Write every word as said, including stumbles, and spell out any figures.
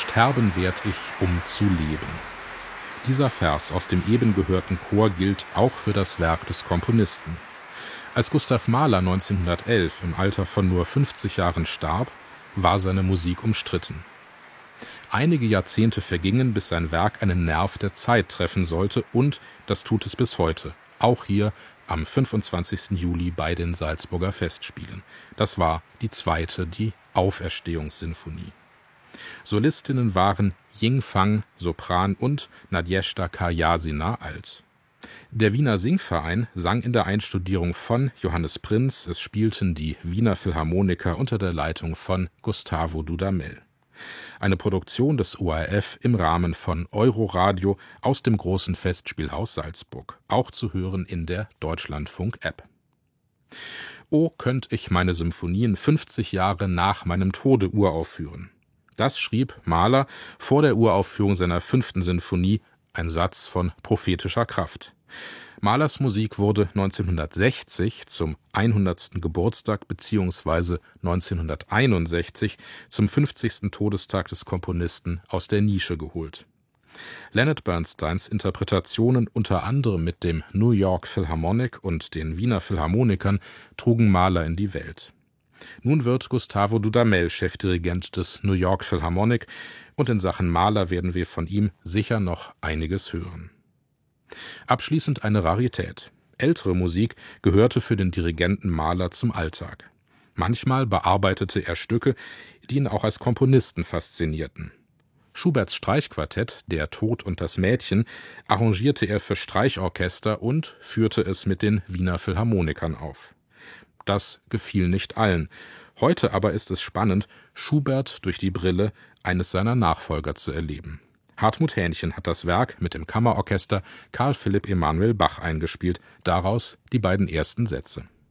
sterben werd ich, um zu leben. Dieser Vers aus dem eben gehörten Chor gilt auch für das Werk des Komponisten. Als Gustav Mahler neunzehnhundertelf im Alter von nur fünfzig Jahren starb, war seine Musik umstritten. Einige Jahrzehnte vergingen, bis sein Werk einen Nerv der Zeit treffen sollte, und das tut es bis heute, auch hier am fünfundzwanzigsten Juli bei den Salzburger Festspielen. Das war die zweite, die Auferstehungssinfonie. Solistinnen waren Ying Fang, Sopran, und Nadjeschda Karjasina, Alt. Der Wiener Singverein sang in der Einstudierung von Johannes Prinz, es spielten die Wiener Philharmoniker unter der Leitung von Gustavo Dudamel. Eine Produktion des O R F im Rahmen von Euroradio aus dem Großen Festspielhaus Salzburg, auch zu hören in der Deutschlandfunk-App. O könnt ich meine Symphonien fünfzig Jahre nach meinem Tode uraufführen. Das schrieb Mahler vor der Uraufführung seiner fünften Sinfonie, ein Satz von prophetischer Kraft. Mahlers Musik wurde neunzehnhundertsechzig zum hundertsten Geburtstag bzw. neunzehnhunderteinundsechzig zum fünfzigsten Todestag des Komponisten aus der Nische geholt. Leonard Bernsteins Interpretationen unter anderem mit dem New York Philharmonic und den Wiener Philharmonikern trugen Mahler in die Welt. Nun wird Gustavo Dudamel Chefdirigent des New York Philharmonic, und in Sachen Mahler werden wir von ihm sicher noch einiges hören. Abschließend eine Rarität. Ältere Musik gehörte für den Dirigenten Mahler zum Alltag. Manchmal bearbeitete er Stücke, die ihn auch als Komponisten faszinierten. Schuberts Streichquartett Der Tod und das Mädchen arrangierte er für Streichorchester und führte es mit den Wiener Philharmonikern auf. Das gefiel nicht allen. Heute aber ist es spannend, Schubert durch die Brille eines seiner Nachfolger zu erleben. Hartmut Hähnchen hat das Werk mit dem Kammerorchester Carl Philipp Emanuel Bach eingespielt, daraus die beiden ersten Sätze.